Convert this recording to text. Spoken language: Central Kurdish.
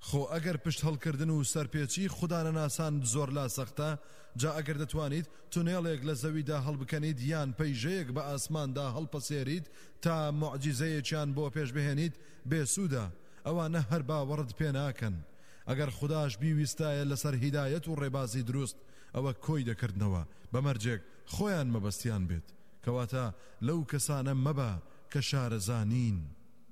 خۆ ئەگەر پشت هەڵکردن و سەرپێچی خودانەناسان زۆر لا سەختە، جا ئەگەر دەتوانیت تونێڵێک لە زەویدا هەڵبکەنیت یان پەیژەیەک بە ئاسماندا هەڵپەسێریت تا موعجیزەیەکیان بۆ پێش بهێنیت، بێسوودە ئەوانە هەر باوەڕت پێ ناکەن. ئەگەر خوداش بیویستایە لەسەر هیدایەت و ڕێبازی دروست، ئەوە کۆی دەکردنەوە بەمەرجێک خۆیان مەبەستیان بێت، کەواتە لەو کەسانە مەبە کە شارەزانین.